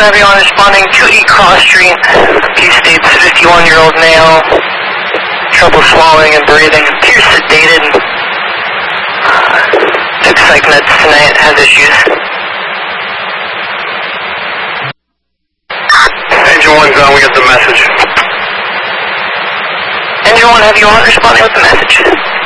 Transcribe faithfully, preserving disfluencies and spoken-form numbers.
everyone responding to E Cross Street. He states fifty-one-year-old male, trouble swallowing and breathing, appears sedated. Uh, took psych meds tonight, has issues. Engine one's on, we got the message. Engine one, have you on responding with the message?